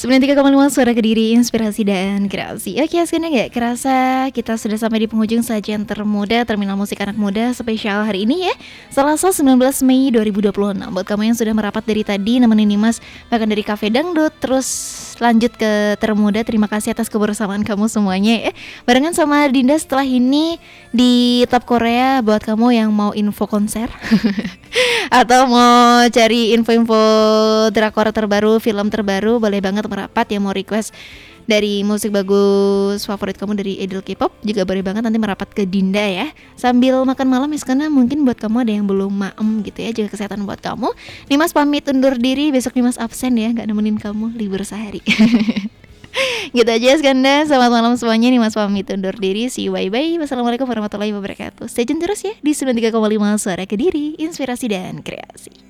93,5 Suara Kediri, inspirasi dan kreasi. Oke, sekarang gak kerasa kita sudah sampai di penghujung sajian termuda Terminal Musik Anak Muda spesial hari ini ya, Selasa 19 Mei 2026. Buat kamu yang sudah merapat dari tadi nemenin Nimas bahkan dari Cafe Dangdut terus lanjut ke termuda, terima kasih atas kebersamaan kamu semuanya ya. Barengan sama Dinda setelah ini di Top Korea buat kamu yang mau info konser atau mau cari info-info drakor terbaru, film terbaru, boleh banget merapat. Yang mau request dari musik bagus favorit kamu dari idol K-pop juga boleh banget nanti merapat ke Dinda ya. Sambil makan malam ya, karena mungkin buat kamu ada yang belum maem gitu ya, jaga kesehatan buat kamu. Nimas pamit undur diri, besok Nimas absen ya, gak nemenin kamu libur sehari. Gitu aja Skanda, selamat malam semuanya. Nimas pamit undur diri, see you, bye bye. Wassalamualaikum warahmatullahi wabarakatuh. Stay tune terus ya di 93,5 Suara Kediri, inspirasi dan kreasi.